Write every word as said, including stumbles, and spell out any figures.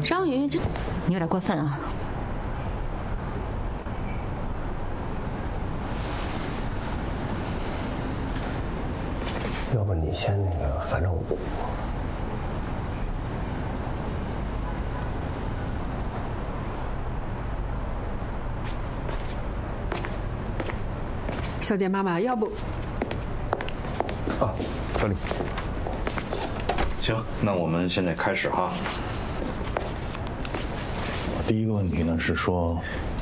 张云云，这你有点过分啊！ 要不你先那个，反正我。 小姐妈妈，要不…… 啊，小李。 行，那我们现在开始哈。 第一个问题呢是说，